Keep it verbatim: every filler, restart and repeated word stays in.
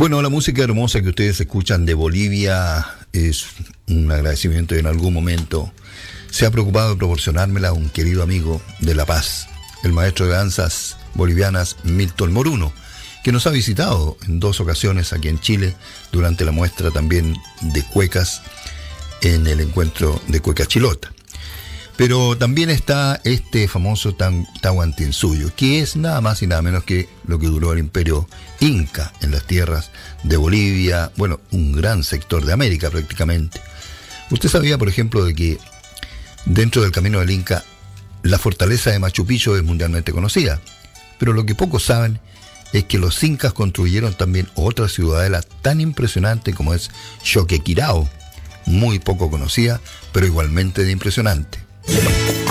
Bueno, la música hermosa que ustedes escuchan de Bolivia es un agradecimiento y en algún momento se ha preocupado de proporcionármela un querido amigo de La Paz, el maestro de danzas bolivianas Milton Moruno, que nos ha visitado en dos ocasiones aquí en Chile durante la muestra también de cuecas en el encuentro de Cueca Chilota. Pero también está este famoso Tahuantinsuyo, que es nada más y nada menos que lo que duró el imperio inca en las tierras de Bolivia, bueno, un gran sector de América prácticamente. Usted sabía, por ejemplo, de que dentro del camino del Inca la fortaleza de Machu Picchu es mundialmente conocida, pero lo que pocos saben es que los incas construyeron también otra ciudadela tan impresionante como es Choquequirao, muy poco conocida, pero igualmente de impresionante.